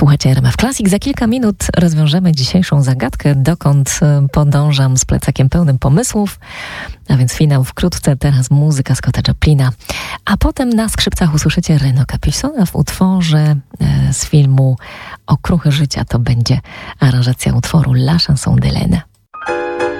Słuchajcie RMF Classic. Za kilka minut rozwiążemy dzisiejszą zagadkę, dokąd podążam z plecakiem pełnym pomysłów. A więc finał wkrótce, teraz muzyka Scotta Joplina. A potem na skrzypcach usłyszycie Reno Capissona w utworze z filmu Okruchy życia. To będzie aranżacja utworu La Chanson d'Hélène.